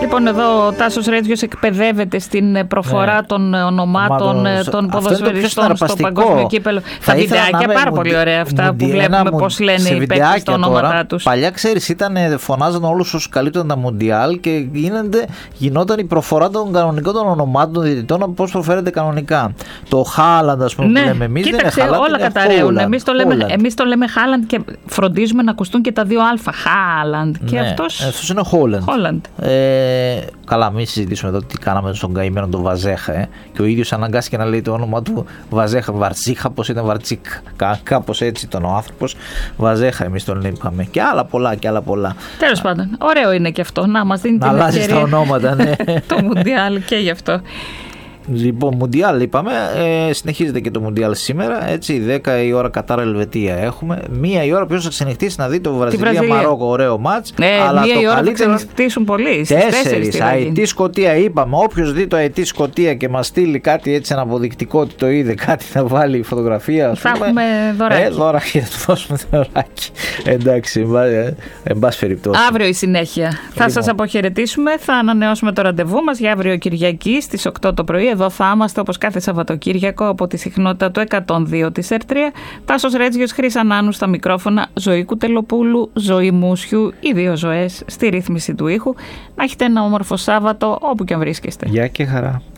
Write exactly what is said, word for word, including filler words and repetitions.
Λοιπόν, εδώ ο Τάσος Ρέτζιος εκπαιδεύεται στην προφορά ναι. των ονομάτων Μάτω, των ποδοσφαιριστών στο παγκόσμιο κύπελλο. Τα βιντεάκια πάρα μου, πολύ ωραία αυτά μου, που βλέπουμε μου, πώς λένε οι παίκτες τα ονόματά τους. Παλιά, ξέρεις, ήταν, φωνάζαν όλους όσους καλύπτουν τα Μουντιάλ και γίνεται, γινόταν η προφορά των κανονικών των ονομάτων των διαιτητών, πώς προφέρεται κανονικά. Το Χάλαντ, ας πούμε, ναι, που λέμε εμείς, κοίταξε, δεν είναι Χάλαντ, όλα καταραίουν. Εμείς το, λέμε, εμείς το λέμε Χάλαντ και φροντίζουμε να ακουστούν και τα δύο αλφα. Χάλαντ. Και ναι, αυτός, αυτός είναι Χόλαντ. Ε, καλά, μην συζητήσουμε εδώ τι κάναμε στον καημένο τον Βαζέχα. Ε. Και ο ίδιος αναγκάστηκε να λέει το όνομα του Βαζέχα. Βαρτσίχα, πώς ήταν Βαρτσίκ. Κάπως έτσι ήταν ο άνθρωπος. Βαζέχα, εμείς τον είπαμε. Και άλλα πολλά, και άλλα πολλά. Τέλος πάντων, ωραίο είναι και αυτό. Να μας δίνει να την αλλάζει τα ονόματα, ναι. Το Μουντιάλ και γι' αυτό. Λοιπόν, Μουντιάλ είπαμε, ε, συνεχίζεται και το Μουντιάλ σήμερα, έτσι, δέκα η ώρα Κατάρ Ελβετία έχουμε, μία η ώρα ποιος θα ξενυχτήσει να δει το Βραζιλία Μαρόκο, ωραίο μάτς, ε, αλλά μία το η ώρα καλύτερο... θα ξενυχτήσουν πολλοί, τέσσερις, Αετή Σκωτία είπαμε, όποιος δει το Αετή Σκωτία και μας στείλει κάτι έτσι ένα αποδεικτικό ότι το είδε, κάτι θα βάλει φωτογραφία, θα έχουμε δωράκι. Ε, δωράκι, θα του δώσουμε δωράκι, εντάξει, εν πάση περιπτώσει. Αύριο η συνέχεια, λοιπόν. Θα σας αποχαιρετήσουμε, θα ανανεώσουμε το ραντεβού μας για αύριο Κυριακή στις οκτώ το πρωί. Εδώ θα είμαστε όπως κάθε Σαββατοκύριακο από τη συχνότητα του εκατόν δύο της Ερ τρία. Τάσος Ρέτζιος, Χρύσα Νάνου στα μικρόφωνα, Ζωή Κουτελοπούλου, Ζωή Μούσιου, οι δύο ζωές στη ρύθμιση του ήχου. Να έχετε ένα όμορφο Σάββατο όπου και αν βρίσκεστε. Γεια και χαρά.